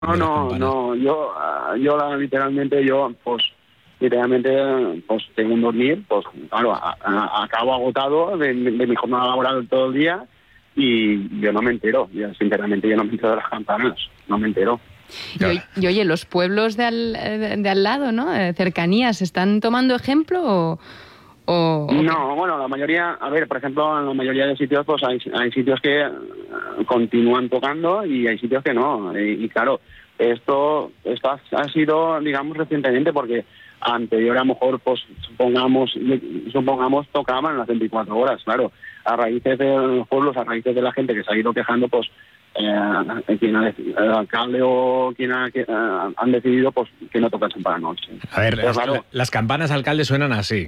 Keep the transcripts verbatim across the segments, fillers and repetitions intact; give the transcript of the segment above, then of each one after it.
No, no, no, yo, yo la, literalmente, yo, pues, literalmente, pues, tengo un dormir, pues, claro, a, a, acabo agotado de, de mi jornada laboral todo el día y yo no me entero, yo, sinceramente, yo no me entero de las campanas, no me entero. Y, y oye, los pueblos de al, de al lado, ¿no?, de cercanías, ¿están tomando ejemplo o...? O, no, bueno, la mayoría, a ver, por ejemplo, en la mayoría de sitios, pues hay, hay sitios que uh, continúan tocando y hay sitios que no. Y, y claro, esto, esto ha, ha sido, digamos, recientemente, porque anterior a lo mejor, pues supongamos, supongamos tocaban las veinticuatro horas, claro, a raíces de los pueblos, a raíces de la gente que se ha ido quejando, pues eh, quien ha, el alcalde o quien ha, que, uh, han decidido, pues que no tocasen para la noche. A ver, Pero, las, claro, las campanas, alcalde, suenan así.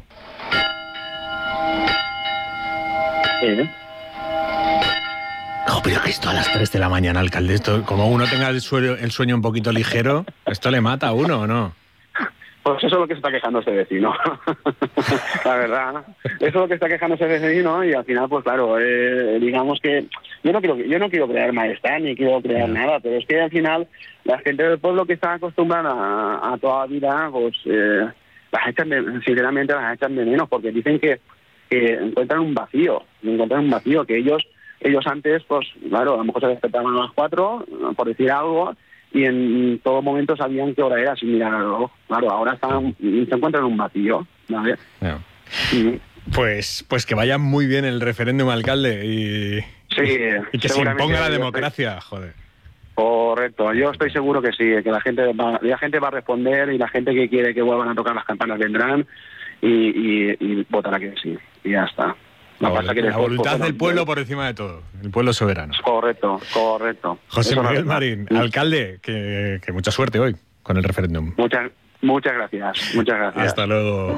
¿eh? Oh, pero que esto a las tres de la mañana, alcalde, esto, como uno tenga el sueño, el sueño un poquito ligero, ¿esto le mata a uno o no? Pues eso es lo que se está quejando ese vecino, la verdad. Eso es lo que está quejando ese vecino y al final, pues claro, eh, digamos que yo no quiero yo no quiero crear malestar ni quiero crear no. nada, pero es que al final la gente del pueblo que está acostumbrada a, a toda la vida, pues eh, las echan de, sinceramente las echan de menos porque dicen que, que encuentran un vacío, encuentran un vacío que ellos ellos antes, pues claro, a lo mejor se despertaban a las cuatro, por decir algo, y en todo momento sabían qué hora era sin mirar al reloj. Claro, ahora están, se encuentran en un vacío, ¿vale? No. Sí. Pues, pues que vaya muy bien el referéndum, alcalde, y, sí, y que se imponga la democracia, estoy... joder. Correcto, yo estoy seguro que sí, que la gente va, la gente va a responder y la gente que quiere que vuelvan a tocar las campanas vendrán y, y, y votará que sí, y ya está. La, la, que la voluntad del pueblo por encima de todo, el pueblo soberano. Correcto, correcto. José Eso Miguel Marín, sí. alcalde, que, que mucha suerte hoy con el referéndum. Muchas, muchas gracias, muchas gracias. Hasta luego.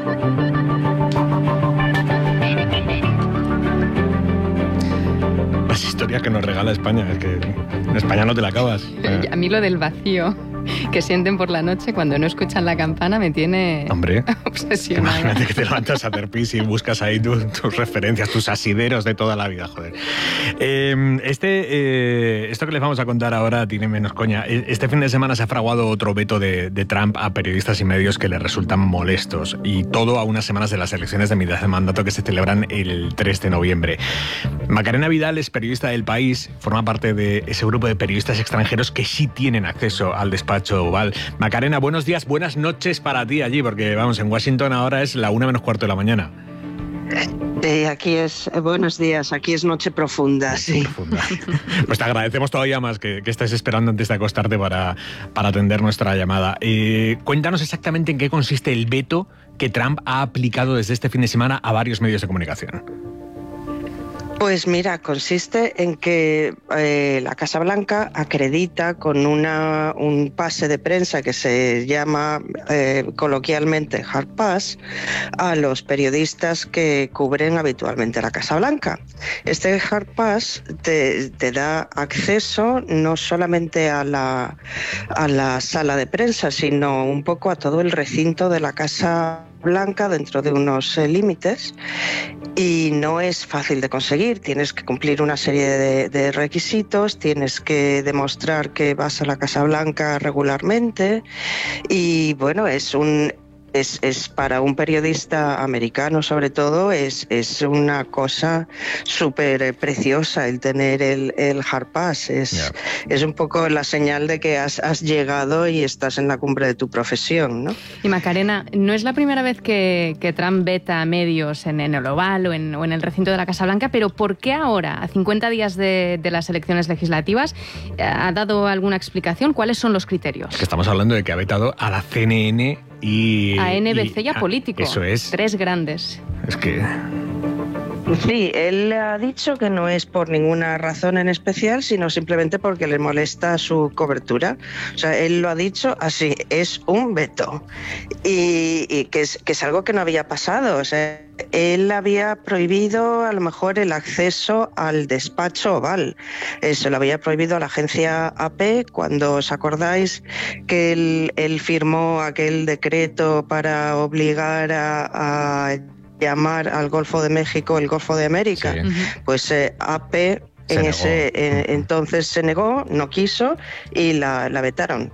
Las historias que nos regala España, es que en España no te la acabas. A mí lo del vacío que sienten por la noche cuando no escuchan la campana me tiene Hombre, obsesionada. Imagínate que te levantas a hacer pis y buscas ahí tu, tus referencias, tus asideros de toda la vida, joder. Eh, este, eh, esto que les vamos a contar ahora tiene menos coña. Este fin de semana se ha fraguado otro veto de, de Trump a periodistas y medios que le resultan molestos, y todo a unas semanas de las elecciones de mitad de mandato que se celebran el tres de noviembre. Macarena Vidal es periodista del País, forma parte de ese grupo de periodistas extranjeros que sí tienen acceso al despacho Oval. Macarena, buenos días, buenas noches para ti allí, porque vamos, en Washington ahora es la una menos cuarto de la mañana. Eh, aquí es, eh, buenos días, aquí es noche profunda, sí. Profunda. Pues te agradecemos todavía más que, que estés esperando antes de acostarte para, para atender nuestra llamada. Eh, cuéntanos exactamente en qué consiste el veto que Trump ha aplicado desde este fin de semana a varios medios de comunicación. Pues mira, consiste en que eh, la Casa Blanca acredita con una, un pase de prensa que se llama eh, coloquialmente Hard Pass a los periodistas que cubren habitualmente la Casa Blanca. Este Hard Pass te, te da acceso no solamente a la, a la sala de prensa, sino un poco a todo el recinto de la Casa Blanca dentro de unos eh, límites, y no es fácil de conseguir. Tienes que cumplir una serie de, de requisitos, tienes que demostrar que vas a la Casa Blanca regularmente y bueno, es un Es, es para un periodista americano sobre todo es, es una cosa súper preciosa el tener el, el Hard Pass. Es, yeah. es un poco la señal de que has, has llegado y estás en la cumbre de tu profesión, ¿no? Y Macarena, no es la primera vez que, que Trump veta a medios en, en el Oval o en, o en el recinto de la Casa Blanca, pero ¿por qué ahora, a cincuenta días de, de las elecciones legislativas, ha dado alguna explicación? ¿Cuáles son los criterios? Es que estamos hablando de que ha vetado a la C N N y a N B C y, y a Político. Eso es. Tres grandes. Es que... Sí, él ha dicho que no es por ninguna razón en especial, sino simplemente porque le molesta su cobertura. O sea, él lo ha dicho así, es un veto. Y, y que, es, que es algo que no había pasado. O sea, él había prohibido a lo mejor el acceso al despacho Oval. Se lo había prohibido a la agencia A P cuando os acordáis que él, él firmó aquel decreto para obligar a... a llamar al Golfo de México el Golfo de América. Sí. Pues eh, A P En ese, en, entonces se negó, no quiso y la, la vetaron.